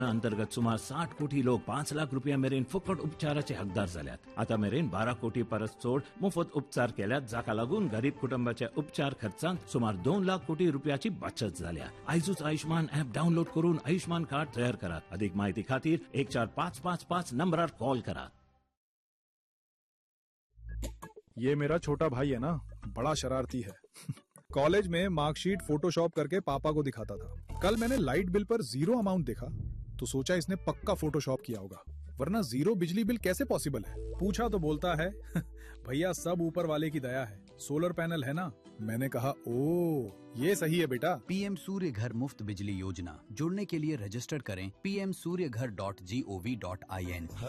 अंतर्गत सुमार 60 कोटी लोक 5 लाख रुपया मेरेन फुकट उपचाराचे हकदार झाल्यात. आता मेरेन 12 कोटी परस चोड मोफत उपचार केल्यात, जाका लागून गरीब कुटुंबाच्या उपचार खर्चांत सुमार 2 लाख कोटी रुपयाची बचत झाल्या. आयजूच आयुष्मान ऍप डाउनलोड करून आयुष्मान कार्ड तयार करात. अधिक माहिती खातीर 14555 नंबरार कॉल करात. ये मेरा छोटा भाई है ना, बड़ा शरारती है. कॉलेज में मार्कशीट फोटोशॉप करके पापा को दिखाता था. कल मैंने लाइट बिल पर 0 अमाउंट देखा तो सोचा इसने पक्का फोटोशॉप किया होगा, वरना 0 बिजली बिल कैसे पॉसिबल है. पूछा तो बोलता है भैया सब ऊपर वाले की दया है, सोलर पैनल है ना. मैंने कहा ओ ये सही है बेटा. पीएम सूर्य घर मुफ्त बिजली योजना, जुड़ने के लिए रजिस्टर करें pmsuryaghar.gov.in.